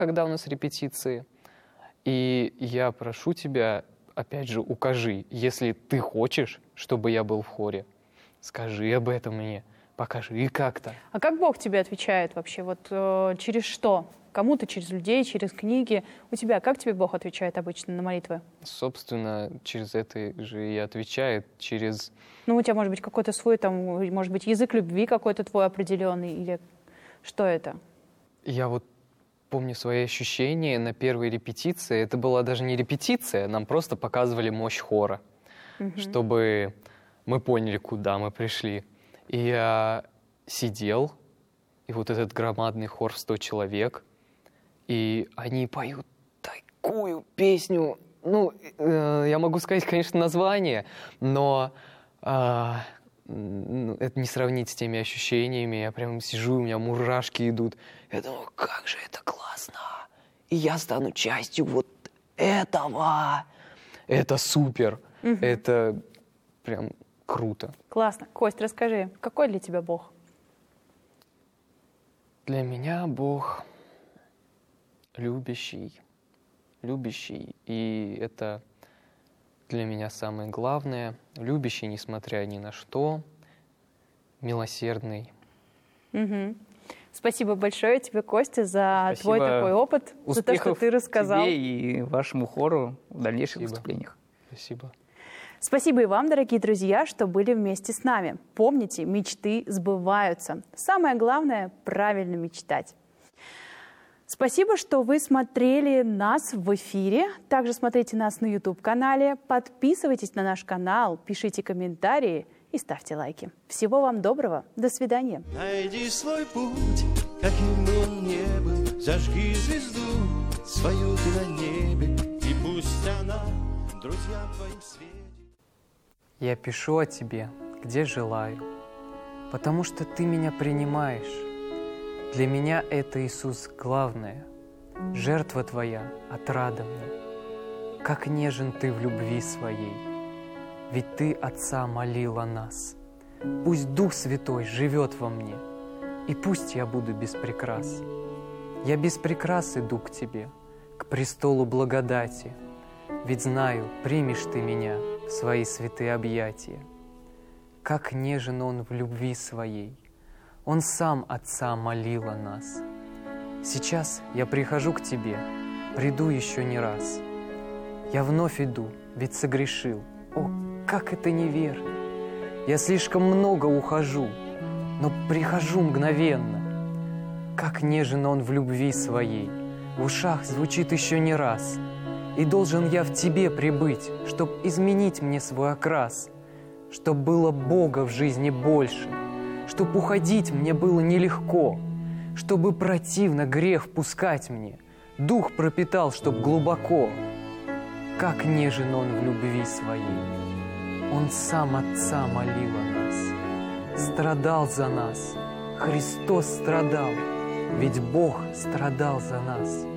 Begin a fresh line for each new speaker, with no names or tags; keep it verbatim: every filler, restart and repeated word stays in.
когда у нас репетиции. И я прошу тебя, опять же, укажи, если ты хочешь, чтобы я был в хоре, скажи об этом мне, покажи как-то.
А как Бог тебе отвечает вообще? Вот э, через что? Кому-то через людей, через книги. У тебя как тебе Бог отвечает обычно на молитвы?
Собственно, через это же и отвечает, через...
Ну, у тебя может быть какой-то свой, там, может быть, язык любви какой-то твой определенный, или что это?
Я вот помню свои ощущения на первой репетиции. Это была даже не репетиция, нам просто показывали мощь хора, угу. чтобы мы поняли, куда мы пришли. И я сидел, и вот этот громадный хор в сто человек, и они поют такую песню. Ну, э, я могу сказать, конечно, название, но э, это не сравнить с теми ощущениями. Я прям сижу, у меня мурашки идут. Я думаю, как же это классно. И я стану частью вот этого. Это супер. Угу. Это прям круто.
Классно. Кость, расскажи, какой для тебя Бог?
Для меня Бог любящий. Любящий. И это для меня самое главное. Любящий, несмотря ни на что. Милосердный.
Угу. Спасибо большое тебе, Костя, за
Спасибо.
твой такой опыт,
Успехов
за то, что ты рассказал.
тебе и вашему хору в дальнейших
Спасибо.
выступлениях.
Спасибо.
Спасибо и вам, дорогие друзья, что были вместе с нами. Помните, мечты сбываются. Самое главное – правильно мечтать. Спасибо, что вы смотрели нас в эфире. Также смотрите нас на ютуб-канале. Подписывайтесь на наш канал, пишите комментарии и ставьте лайки. Всего вам доброго. До свидания.
Найди свой путь, каким бы он ни был. Зажги звезду свою ты на небе, и пусть она друзьям твоим светит.
Я пишу о тебе, где желаю, потому что ты меня принимаешь. Для меня это, Иисус, главное. Жертва твоя отрада мне. Как нежен ты в любви своей. Ведь ты, Отца, молил о нас. Пусть Дух Святой живет во мне, и пусть я буду без прикрас. Я без прикрас иду к тебе, к престолу благодати, ведь знаю, примешь ты меня в свои святые объятия. Как нежен Он в любви своей. Он сам Отца молил о нас. Сейчас я прихожу к тебе, приду еще не раз. Я вновь иду, ведь согрешил. О, как это неверно! Я слишком много ухожу, но прихожу мгновенно. Как нежен Он в любви своей, в ушах звучит еще не раз. И должен я в тебе прибыть, чтоб изменить мне свой окрас, чтоб было Бога в жизни больше, чтоб уходить мне было нелегко, чтобы противно грех впускать мне, дух пропитал, чтоб глубоко. Как нежен Он в любви своей. Он сам Отца молил о нас, страдал за нас, Христос страдал, ведь Бог страдал за нас.